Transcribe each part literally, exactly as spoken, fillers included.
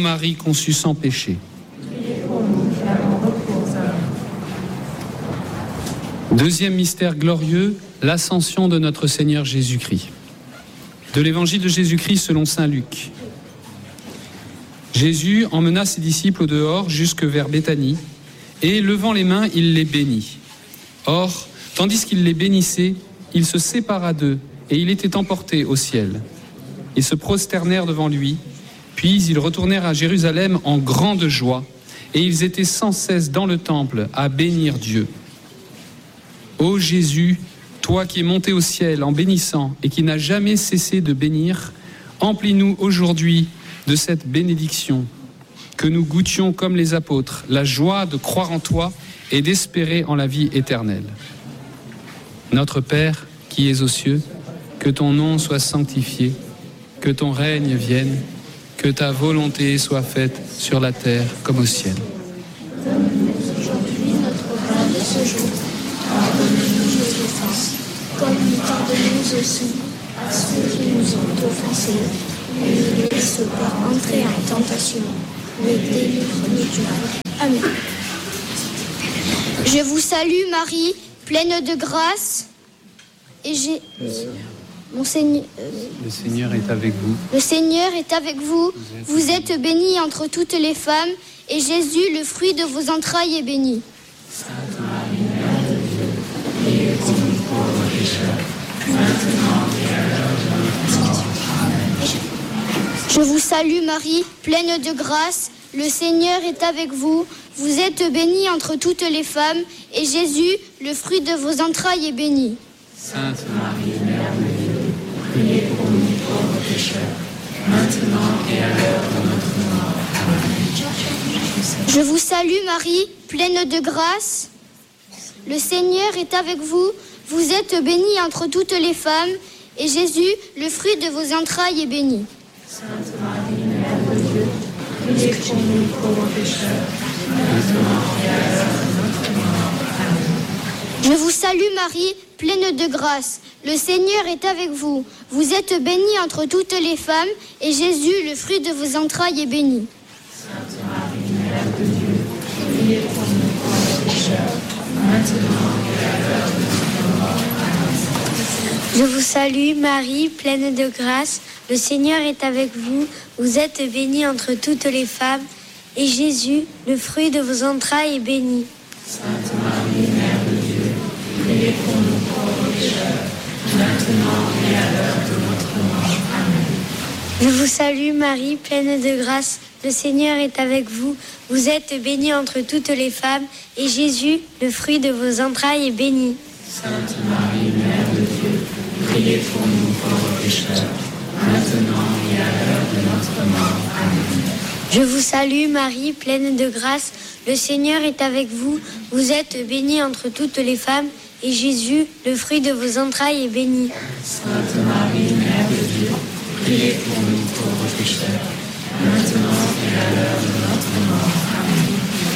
Marie conçue sans péché. Deuxième mystère glorieux, l'ascension de notre Seigneur Jésus-Christ. De l'évangile de Jésus-Christ selon saint Luc. Jésus emmena ses disciples au dehors jusque vers Béthanie, et levant les mains, il les bénit. Or, tandis qu'il les bénissait, il se sépara d'eux, et il était emporté au ciel. Ils se prosternèrent devant lui, puis ils retournèrent à Jérusalem en grande joie, et ils étaient sans cesse dans le temple à bénir Dieu. Ô Jésus, toi qui es monté au ciel en bénissant et qui n'as jamais cessé de bénir, emplis-nous aujourd'hui de cette bénédiction, que nous goûtions comme les apôtres la joie de croire en toi et d'espérer en la vie éternelle. Notre Père, qui es aux cieux, que ton nom soit sanctifié, que ton règne vienne, que ta volonté soit faite sur la terre comme au ciel. Donne-nous aujourd'hui notre pain de ce jour. Pardonne-nous nos offenses, comme nous pardonnons aussi à ceux qui nous ont offensés. Et ne nous laisse pas entrer en tentation, mais délivre-nous du mal. Amen. Je vous salue Marie, pleine de grâce, et j'ai... Mon Seigneur, euh, Le Seigneur est avec vous. Le Seigneur est avec vous. Vous êtes bénie entre toutes les femmes, et Jésus, le fruit de vos entrailles, est béni. Sainte Marie, Mère de Dieu, priez pour nous pauvres pécheurs, maintenant et à l'heure de notre mort. Amen. Je vous salue Marie, pleine de grâce. Le Seigneur est avec vous. Vous êtes bénie entre toutes les femmes, et Jésus, le fruit de vos entrailles, est béni. Sainte Marie, Mère de Dieu, priez pour nous pauvres pécheurs, maintenant et à l'heure de notre mort. Amen. Je vous salue Marie, pleine de grâce. Le Seigneur est avec vous. Vous êtes bénie entre toutes les femmes, et Jésus, le fruit de vos entrailles, est béni. Sainte Marie, Mère de Dieu, priez pour nous pauvres pécheurs, maintenant et à l'heure de notre mort. Amen. Je vous salue Marie, pleine de grâce. Le Seigneur est avec vous. Vous êtes bénie entre toutes les femmes, et Jésus, le fruit de vos entrailles, est béni. Sainte Marie, Mère de Dieu, priez pour nous pauvres pécheurs, maintenant et à l'heure de notre mort. Amen. Je vous salue Marie, pleine de grâce. Le Seigneur est avec vous. Vous êtes bénie entre toutes les femmes, et Jésus, le fruit de vos entrailles, est béni. Sainte Marie, Mère de Dieu, priez pour nous pauvres pécheurs, maintenant et à l'heure de notre mort. Amen. Je vous salue Marie, pleine de grâce. Le Seigneur est avec vous. Vous êtes bénie entre toutes les femmes, et Jésus, le fruit de vos entrailles, est béni. Sainte Marie, Mère de Dieu, priez pour nous pauvres pécheurs, maintenant et à l'heure de notre mort. Amen. Je vous salue Marie, pleine de grâce. Le Seigneur est avec vous. Vous êtes bénie entre toutes les femmes, et Jésus, le fruit de vos entrailles, est béni. Sainte Marie, Mère de Dieu, priez pour nous pauvres pécheurs, maintenant et à l'heure de notre mort. Amen.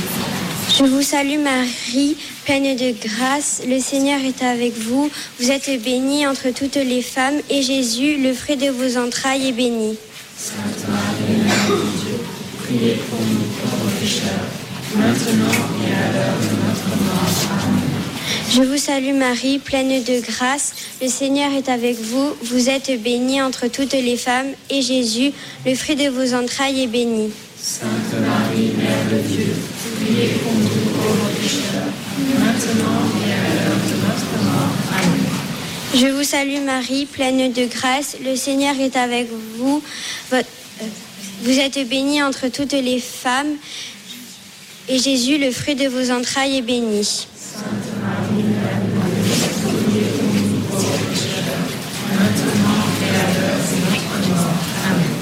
Je vous salue Marie, pleine de grâce. Le Seigneur est avec vous. Vous êtes bénie entre toutes les femmes, et Jésus, le fruit de vos entrailles, est béni. Sainte Marie, Mère de Dieu, priez pour nous pauvres pécheurs, maintenant et à l'heure de notre mort. Amen. Je vous salue Marie, pleine de grâce. Le Seigneur est avec vous. Vous êtes bénie entre toutes les femmes, et Jésus, le fruit de vos entrailles, est béni. Sainte Marie, Mère de Dieu, priez pour nous pauvres pécheurs, maintenant et à l'heure de notre mort. Amen. Je vous salue Marie, pleine de grâce. Le Seigneur est avec vous. Votre- euh, Vous êtes bénie entre toutes les femmes, et Jésus, le fruit de vos entrailles, est béni. Sainte Marie, Mère de Dieu, priez pour nous pauvres pécheurs, maintenant et à l'heure de notre mort.